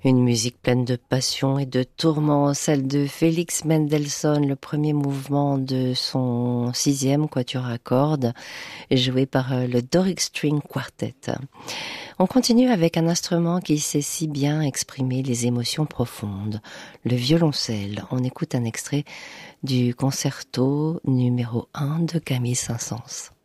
Une musique pleine de passion et de tourments, celle de Félix Mendelssohn, le premier mouvement de son 6e quatuor à cordes, joué par le Doric String Quartet. On continue avec un instrument qui sait si bien exprimer les émotions profondes, le violoncelle. On écoute un extrait du concerto numéro 1 de Camille Saint-Saëns.